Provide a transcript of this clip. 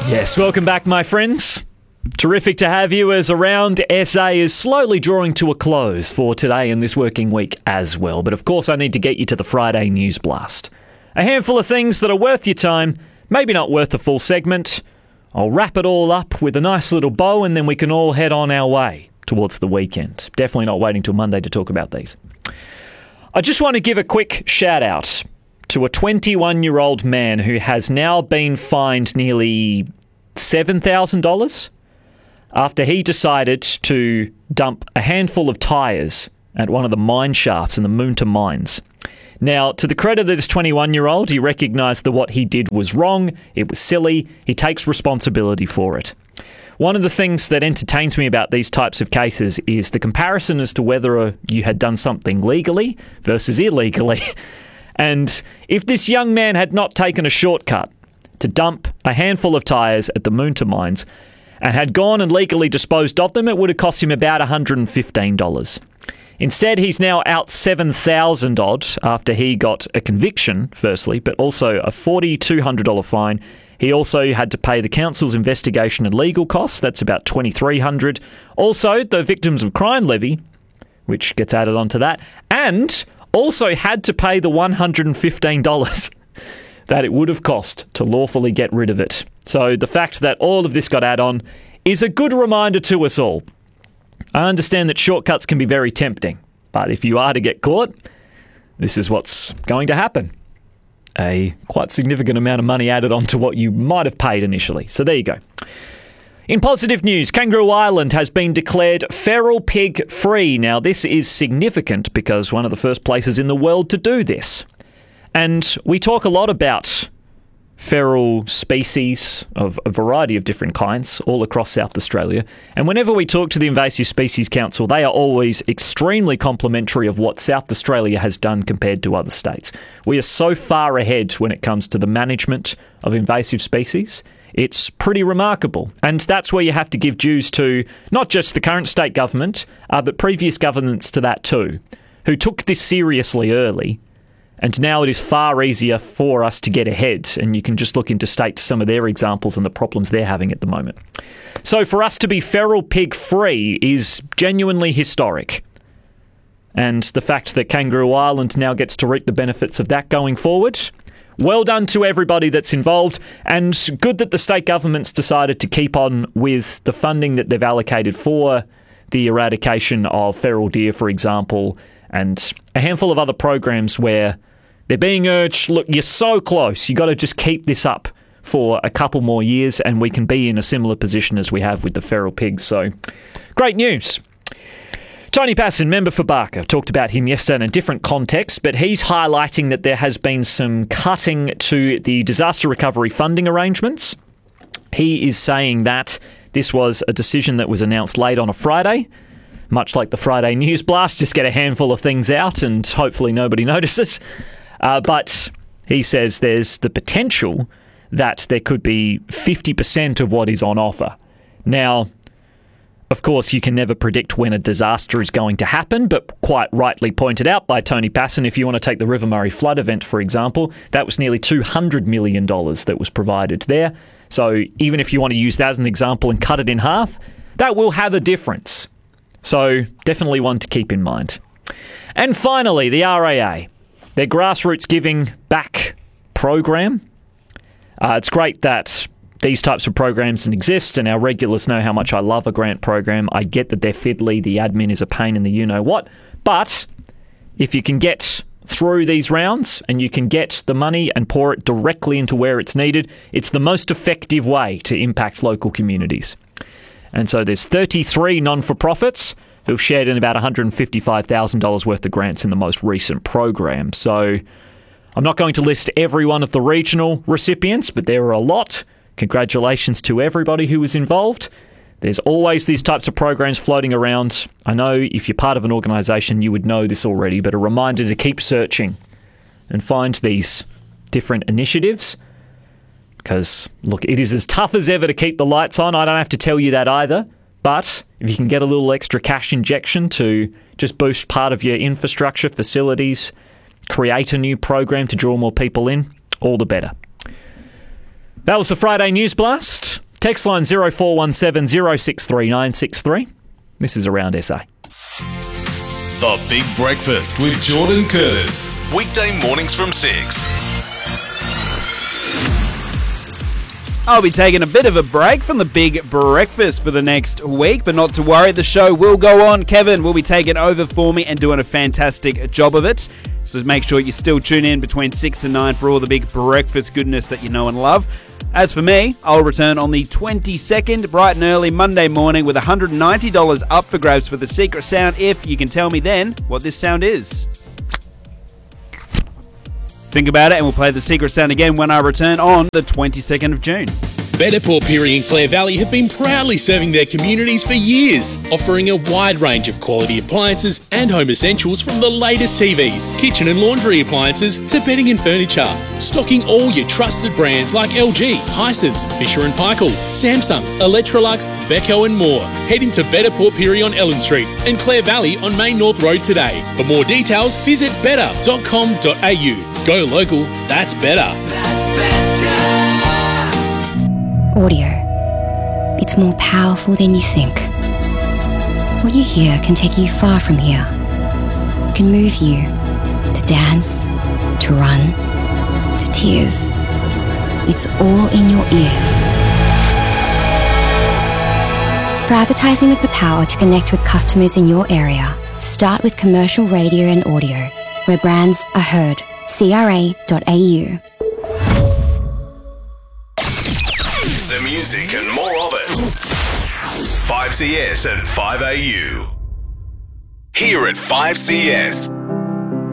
Yes, welcome back, my friends. Terrific to have you as Around SA is slowly drawing to a close for today and this working week as well. But of course, I need to get you to the Friday News Blast. A handful of things that are worth your time, maybe not worth the full segment. I'll wrap it all up with a nice little bow and then we can all head on our way towards the weekend. Definitely not waiting till Monday to talk about these. I just want to give a quick shout out to a 21-year-old man who has now been fined nearly $7,000 after he decided to dump a handful of tyres at one of the mine shafts in the Moonta mines. Now, to the credit of this 21-year-old, he recognised that what he did was wrong, it was silly, he takes responsibility for it. One of the things that entertains me about these types of cases is the comparison as to whether you had done something legally versus illegally. And if this young man had not taken a shortcut to dump a handful of tyres at the Moonta mines and had gone and legally disposed of them, it would have cost him about $115. Instead, he's now out $7,000 odd after he got a conviction, firstly, but also a $4,200 fine. He also had to pay the council's investigation and legal costs. That's about $2,300. Also, the Victims of Crime levy, which gets added onto that, and also had to pay the $115 that it would have cost to lawfully get rid of it. So the fact that all of this got added on is a good reminder to us all. I understand that shortcuts can be very tempting, but if you are to get caught, this is what's going to happen. A quite significant amount of money added on to what you might have paid initially. So there you go. In positive news, Kangaroo Island has been declared feral pig free. Now, this is significant because one of the first places in the world to do this. And we talk a lot about feral species of a variety of different kinds all across South Australia. And whenever we talk to the Invasive Species Council, they are always extremely complimentary of what South Australia has done compared to other states. We are so far ahead when it comes to the management of invasive species. It's pretty remarkable. And that's where you have to give dues to not just the current state government, but previous governments to that too, who took this seriously early. And now it is far easier for us to get ahead. And you can just look into state some of their examples and the problems they're having at the moment. So for us to be feral pig free is genuinely historic. And the fact that Kangaroo Island now gets to reap the benefits of that going forward, well done to everybody that's involved. And good that the state government's decided to keep on with the funding that they've allocated for the eradication of feral deer, for example, and a handful of other programs where they're being urged, look, you're so close. You got to just keep this up for a couple more years and we can be in a similar position as we have with the feral pigs. So, great news. Tony Passon, member for Barker, talked about him yesterday in a different context, but he's highlighting that there has been some cutting to the disaster recovery funding arrangements. He is saying that this was a decision that was announced late on a Friday. Much like the Friday News Blast, just get a handful of things out and hopefully nobody notices. But he says there's the potential that there could be 50% of what is on offer. Now, of course, you can never predict when a disaster is going to happen, but quite rightly pointed out by Tony Passon, if you want to take the River Murray flood event, for example, that was nearly $200 million that was provided there. So even if you want to use that as an example and cut it in half, that will have a difference. So definitely one to keep in mind. And finally, the RAA, their Grassroots Giving Back program. It's great that these types of programs exist and our regulars know how much I love a grant program. I get that they're fiddly, the admin is a pain in the you-know-what. But if you can get through these rounds and you can get the money and pour it directly into where it's needed, it's the most effective way to impact local communities. And so there's 33 non-for-profits who've shared in about $155,000 worth of grants in the most recent program. So I'm not going to list every one of the regional recipients, but there are a lot. Congratulations to everybody who was involved. There's always these types of programs floating around. I know if you're part of an organisation, you would know this already, but a reminder to keep searching and find these different initiatives. Because, look, it is as tough as ever to keep the lights on. I don't have to tell you that either. But if you can get a little extra cash injection to just boost part of your infrastructure, facilities, create a new program to draw more people in, all the better. That was the Friday News Blast. Text line 0417 063963. This is Around SA. The Big Breakfast with Jordan Curtis. Weekday mornings from 6. I'll be taking a bit of a break from the Big Breakfast for the next week, but not to worry, the show will go on. Kevin will be taking over for me and doing a fantastic job of it. So make sure you still tune in between 6 and 9 for all the Big Breakfast goodness that you know and love. As for me, I'll return on the 22nd, bright and early Monday morning with $190 up for grabs for the secret sound if you can tell me then what this sound is. Think about it and we'll play the secret sound again when I return on the 22nd of June. Better Port Pirie and Clare Valley have been proudly serving their communities for years, offering a wide range of quality appliances and home essentials from the latest TVs, kitchen and laundry appliances to bedding and furniture. Stocking all your trusted brands like LG, Hisense, Fisher & Paykel, Samsung, Electrolux, Beko and more. Head into Better Port Pirie on Ellen Street and Clare Valley on Main North Road today. For more details, visit better.com.au. Go local, that's better. Audio. It's more powerful than you think. What you hear can take you far from here. It can move you to dance, to run, to tears. It's all in your ears. For advertising with the power to connect with customers in your area, start with commercial radio and audio, where brands are heard. CRA.au. The music and more of it. 5CS and 5AU. Here at 5CS.